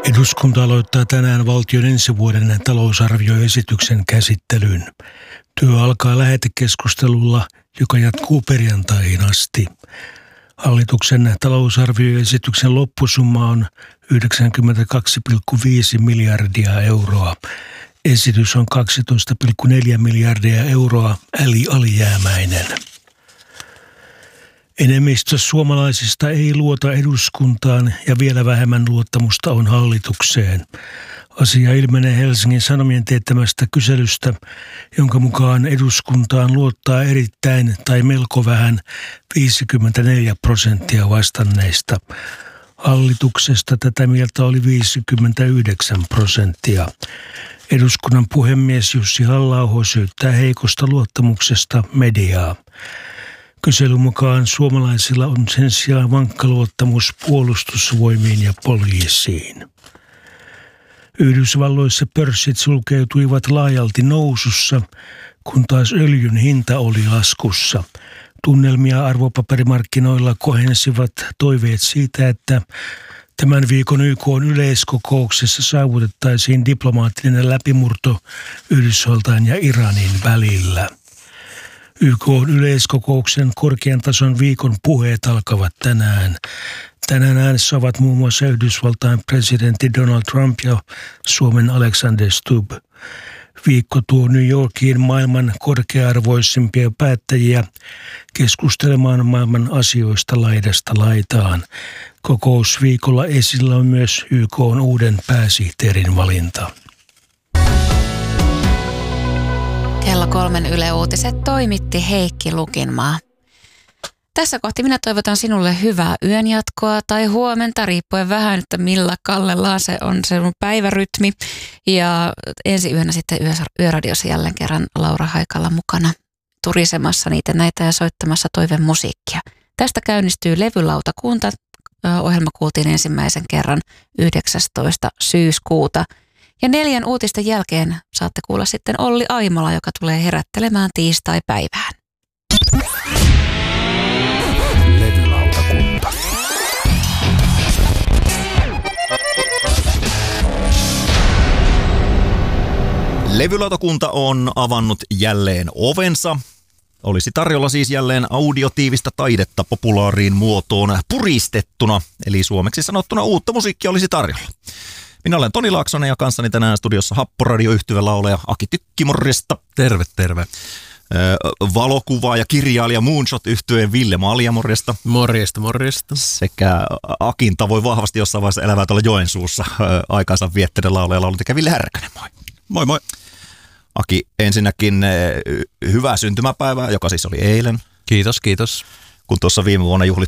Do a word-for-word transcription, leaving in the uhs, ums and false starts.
Eduskunta aloittaa tänään valtion ensi vuoden talousarvioesityksen käsittelyn. Työ alkaa lähetekeskustelulla, joka jatkuu perjantaihin asti. Hallituksen talousarvioesityksen loppusumma on yhdeksänkymmentäkaksi pilkku viisi miljardia euroa. Esitys on kaksitoista pilkku neljä miljardia euroa eli alijäämäinen. Enemmistö suomalaisista ei luota eduskuntaan ja vielä vähemmän luottamusta on hallitukseen. Asia ilmenee Helsingin Sanomien teettämästä kyselystä, jonka mukaan eduskuntaan luottaa erittäin tai melko vähän viisikymmentäneljä prosenttia vastanneista. Hallituksesta tätä mieltä oli viisikymmentäyhdeksän prosenttia. Eduskunnan puhemies Jussi Halla-aho syyttää heikosta luottamuksesta mediaa. Kyselyn mukaan suomalaisilla on sen sijaan vankka luottamus puolustusvoimiin ja poliisiin. Yhdysvalloissa pörssit sulkeutuivat laajalti nousussa, kun taas öljyn hinta oli laskussa. Tunnelmia arvopaperimarkkinoilla kohensivat toiveet siitä, että tämän viikon Y K:n yleiskokouksessa saavutettaisiin diplomaattinen läpimurto Yhdysvaltain ja Iranin välillä. Y K:n yleiskokouksen korkean tason viikon puheet alkavat tänään. Tänään äänessä ovat muun muassa Yhdysvaltain presidentti Donald Trump ja Suomen Alexander Stubb. Viikko tuo New Yorkiin maailman korkea-arvoisimpia päättäjiä keskustelemaan maailman asioista laidasta laitaan. Kokousviikolla esillä on myös Y K:n uuden pääsihteerin valinta. Kello kolmen Yle Uutiset toimitti Heikki Lukinmaa. Tässä kohti minä toivotan sinulle hyvää yönjatkoa tai huomenta, riippuen vähän, että millä kallellaan se on se päivärytmi. Ja ensi yönä sitten Yöradiossa jälleen kerran Laura Haikala mukana turisemassa niitä näitä ja soittamassa toivemusiikkia. Tästä käynnistyy Levylautakunta. Ohjelma kuultiin ensimmäisen kerran yhdeksästoista syyskuuta. Ja neljän uutisten jälkeen saatte kuulla sitten Olli Aimola, joka tulee herättelemään tiistai-päivään. Levylautakunta. Levylautakunta on avannut jälleen ovensa. Olisi tarjolla siis jälleen audiotiivistä taidetta populaariin muotoon puristettuna, eli suomeksi sanottuna uutta musiikkia olisi tarjolla. Minä olen Toni Laaksonen ja kanssani tänään studiossa Happoradio-yhtyvän laulaja Aki Tykki, morjesta. Terve, terve. Valokuvaaja, kirjailija Moonshot-yhtyeen Ville Malja, morjesta. Morjesta, morjesta. Sekä Akin tavoin vahvasti jossain vaiheessa elävää tuolla Joensuussa aikansa viettäinen laulaja laulutekijä Ville Härkönen, moi. Moi moi. Aki, ensinnäkin hyvää syntymäpäivää, joka siis oli eilen. Kiitos, kiitos. Kun tuossa viime vuonna juhlit